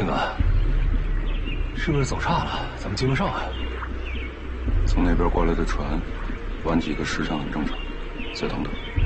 青哥，是不是走岔了？咱们接不上啊。 从那边过来的船，晚几个时辰很正常，再等等。